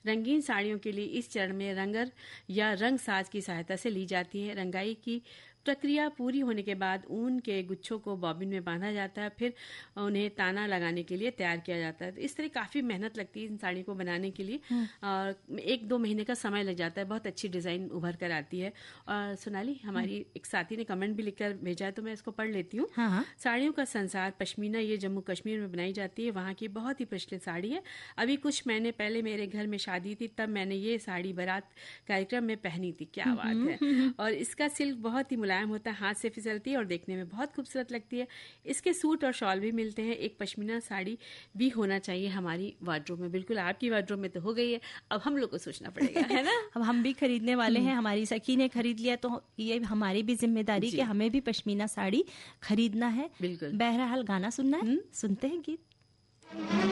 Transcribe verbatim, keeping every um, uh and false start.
रंगीन साड़ियों के लिए इस चरण में रंगर या रंग साज की सहायता से ली जाती है। रंगाई की प्रक्रिया पूरी होने के बाद ऊन के गुच्छों को बॉबिन में बांधा जाता है, फिर उन्हें ताना लगाने के लिए तैयार किया जाता है। तो इस तरह काफ़ी मेहनत लगती है इन साड़ी को बनाने के लिए और एक दो महीने का समय लग जाता है। बहुत अच्छी डिज़ाइन उभर कर आती है। और सोनाली, हमारी एक साथी ने कमेंट भी लिखकर भेजा है, तो मैं इसको पढ़ लेती हूँ। हाँ हाँ। साड़ियों का संसार पश्मीना ये जम्मू कश्मीर में बनाई जाती है। वहाँ की बहुत ही प्रचलित साड़ी है। अभी कुछ महीने पहले मेरे घर में शादी थी, तब मैंने ये साड़ी बारात कार्यक्रम में पहनी थी। क्या बात है। और इसका सिल्क बहुत ही मुलायम होता है, हाथ से फिसलती है और देखने में बहुत खूबसूरत लगती है। इसके सूट और शॉल भी मिलते हैं। एक पश्मीना साड़ी भी होना चाहिए हमारी वार्डरोब में। बिल्कुल, आपकी वार्डरोब में तो हो गई है, अब हम लोग को सोचना पड़ेगा, है ना। अब हम भी खरीदने वाले हैं। हमारी सखी ने खरीद लिया, तो ये हमारी भी जिम्मेदारी कि हमें भी पश्मीना साड़ी खरीदना है। बिल्कुल। बहरहाल गाना सुनना है, सुनते हैं गीत।